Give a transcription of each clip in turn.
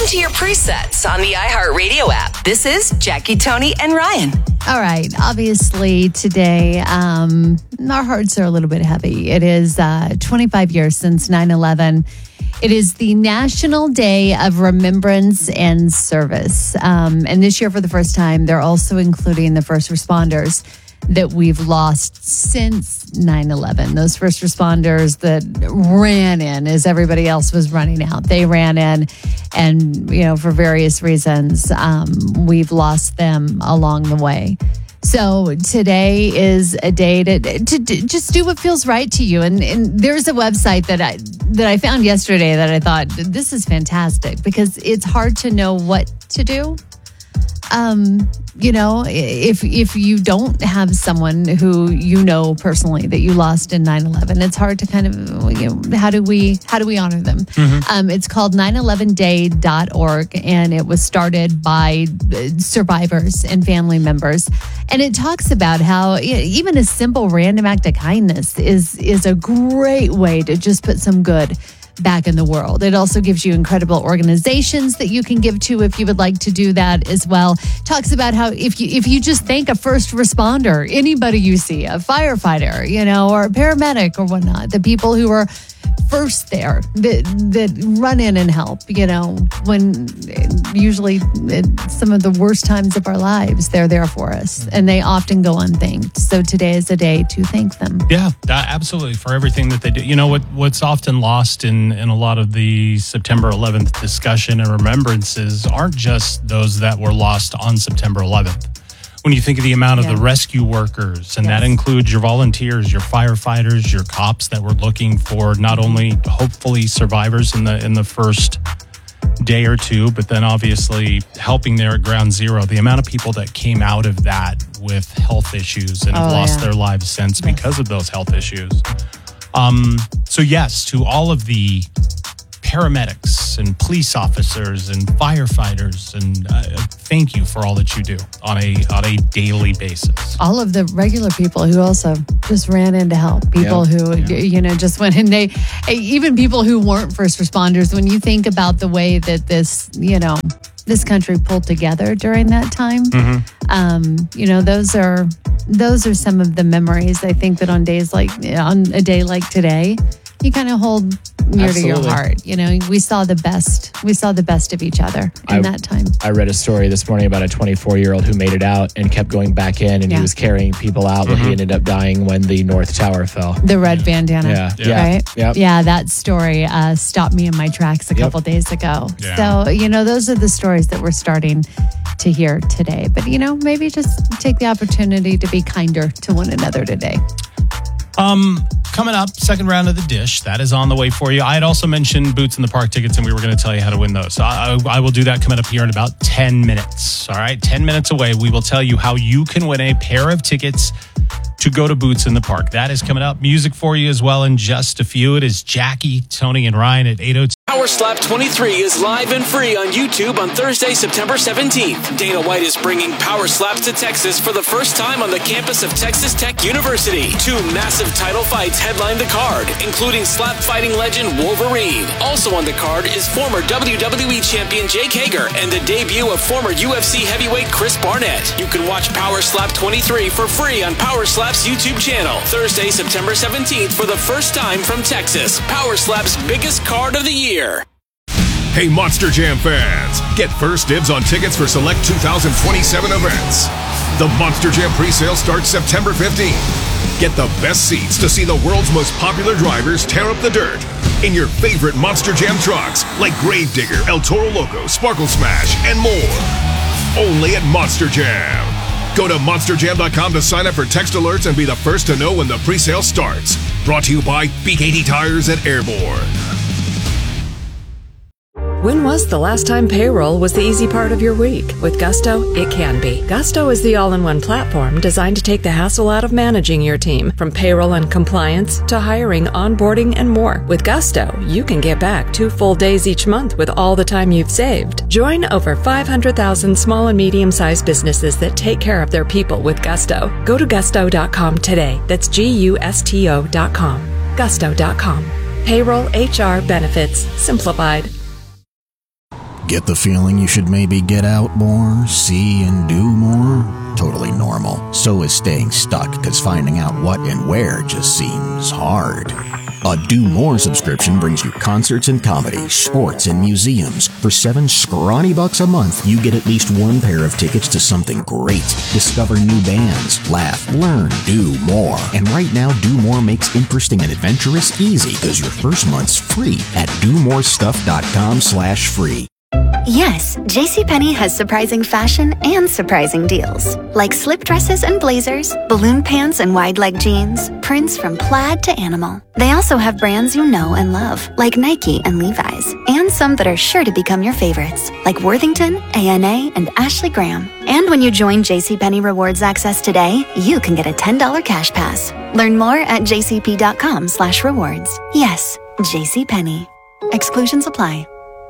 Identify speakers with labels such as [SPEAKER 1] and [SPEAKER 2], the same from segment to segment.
[SPEAKER 1] to your presets on the iHeartRadio app. This is Jackie, Tony, and Ryan.
[SPEAKER 2] All right. Obviously, today, our hearts are a little bit heavy. It is 25 years since 9/11. It is the National Day of Remembrance and Service. And this year, for the first time, they're also including the first responders that we've lost since 9/11. Those first responders that ran in as everybody else was running out. They ran in and, for various reasons, we've lost them along the way. So today is a day to just do what feels right to you. And there's a website that I found yesterday that I thought, this is fantastic, because it's hard to know what to do. If you don't have someone who personally that you lost in 9/11, it's hard to kind of, how do we honor them? Mm-hmm. It's called 911day.org, and it was started by survivors and family members. And it talks about how even a simple random act of kindness is a great way to just put some good back in the world. It also gives you incredible organizations that you can give to if you would like to do that as well. Talks about how if you just thank a first responder, anybody you see, a firefighter, or a paramedic or whatnot, the people who are first there that run in and help, when usually some of the worst times of our lives, they're there for us, and they often go unthanked. So today is a day to thank them.
[SPEAKER 3] Yeah, absolutely, for everything that they do. What's often lost in a lot of the September 11th discussion and remembrances aren't just those that were lost on September 11th. When you think of the amount of the rescue workers, and that includes your volunteers, your firefighters, your cops that were looking for not only hopefully survivors in the first day or two, but then obviously helping there at ground zero, the amount of people that came out of that with health issues and have lost their lives since because of those health issues. So yes, to all of the paramedics and police officers and firefighters, and thank you for all that you do on a daily basis.
[SPEAKER 2] All of the regular people who also just ran in to help. People who just went in. Even people who weren't first responders. When you think about the way that this country pulled together during that time, those are some of the memories. I think that on a day like today, you kind of hold near to your heart. We saw the best of each other in that time.
[SPEAKER 4] I read a story this morning about a 24-year-old who made it out and kept going back in, and he was carrying people out, but he ended up dying when the North Tower fell.
[SPEAKER 2] The red bandana. Right?
[SPEAKER 4] Yep.
[SPEAKER 2] Yeah, that story stopped me in my tracks a couple days ago.
[SPEAKER 3] Yeah.
[SPEAKER 2] So, those are the stories that we're starting to hear today. But, maybe just take the opportunity to be kinder to one another today.
[SPEAKER 3] Coming up, second round of the dish. That is on the way for you. I had also mentioned Boots in the Park tickets, and we were going to tell you how to win those. So I will do that coming up here in about 10 minutes. All right, 10 minutes away, we will tell you how you can win a pair of tickets to go to Boots in the Park. That is coming up. Music for you as well in just a few. It is Jackie, Tony, and Ryan at 8:02.
[SPEAKER 5] Power Slap 23 is live and free on YouTube on Thursday, September 17th. Dana White is bringing Power Slaps to Texas for the first time on the campus of Texas Tech University. 2 massive title fights headline the card, including slap fighting legend Wolverine. Also on the card is former WWE champion Jake Hager and the debut of former UFC heavyweight Chris Barnett. You can watch Power Slap 23 for free on Power Slap's YouTube channel. Thursday, September 17th for the first time from Texas. Power Slap's biggest card of the year.
[SPEAKER 6] Hey, Monster Jam fans, get first dibs on tickets for select 2027 events. The Monster Jam presale starts September 15th. Get the best seats to see the world's most popular drivers tear up the dirt in your favorite Monster Jam trucks like Gravedigger, El Toro Loco, Sparkle Smash, and more. Only at Monster Jam. Go to monsterjam.com to sign up for text alerts and be the first to know when the presale starts. Brought to you by B80 Tires at Airborne.
[SPEAKER 7] When was the last time payroll was the easy part of your week? With Gusto, it can be. Gusto is the all-in-one platform designed to take the hassle out of managing your team, from payroll and compliance to hiring, onboarding, and more. With Gusto, you can get back 2 full days each month with all the time you've saved. Join over 500,000 small and medium-sized businesses that take care of their people with Gusto. Go to gusto.com today. That's GUSTO.com. Gusto.com. Payroll, HR, benefits, simplified.
[SPEAKER 8] Get the feeling you should maybe get out more, see and do more? Totally normal. So is staying stuck, because finding out what and where just seems hard. A Do More subscription brings you concerts and comedy, sports and museums. For $7 scrawny bucks a month, you get at least one pair of tickets to something great. Discover new bands, laugh, learn, do more. And right now, Do More makes interesting and adventurous easy, because your first month's free at domorestuff.com/free.
[SPEAKER 9] Yes, JCPenney has surprising fashion and surprising deals. Like slip dresses and blazers, balloon pants and wide leg jeans, prints from plaid to animal. They also have brands you know and love, like Nike and Levi's, and some that are sure to become your favorites, like Worthington, A&A, and Ashley Graham. And when you join JCPenney Rewards Access today, you can get a $10 cash pass. Learn more at jcp.com/rewards. Yes, JCPenney. Exclusions apply.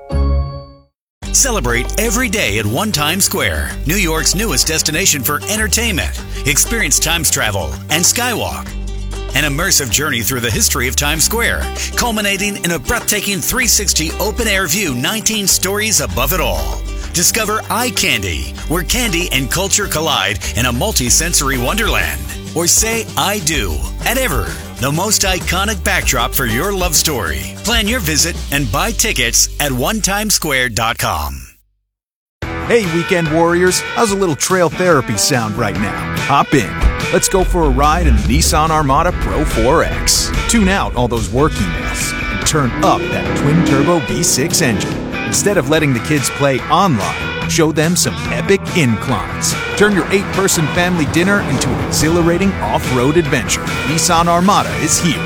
[SPEAKER 10] Celebrate every day at One Times Square, New York's newest destination for entertainment. Experience Times Travel and Skywalk, an immersive journey through the history of Times Square, culminating in a breathtaking 360 open-air view, 19 stories above it all. Discover Eye Candy, where candy and culture collide in a multi-sensory wonderland. Or say I do at Ever, the most iconic backdrop for your love story. Plan your visit and buy tickets at onetimesquare.com.
[SPEAKER 11] Hey, weekend warriors, how's a little trail therapy sound right now? Hop in. Let's go for a ride in the Nissan Armada Pro 4X. Tune out all those work emails and turn up that twin-turbo V6 engine. Instead of letting the kids play online, show them some epic inclines. Turn your 8-person family dinner into an exhilarating off-road adventure. Nissan Armada is here.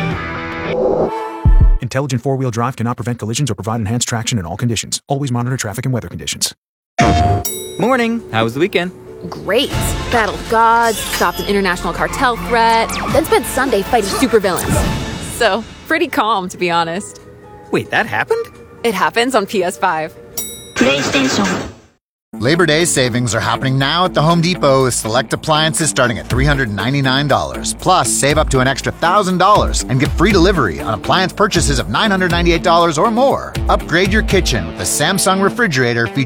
[SPEAKER 11] Intelligent four-wheel drive cannot prevent collisions or provide enhanced traction in all conditions. Always monitor traffic and weather conditions.
[SPEAKER 12] Morning. How was the weekend?
[SPEAKER 13] Great. Battled gods, stopped an international cartel threat, then spent Sunday fighting supervillains. So, pretty calm, to be honest.
[SPEAKER 12] Wait, that happened?
[SPEAKER 13] It happens on PS5.
[SPEAKER 14] PlayStation. Labor Day savings are happening now at the Home Depot with select appliances starting at $399. Plus, save up to an extra $1,000 and get free delivery on appliance purchases of $998 or more. Upgrade your kitchen with the Samsung refrigerator featuring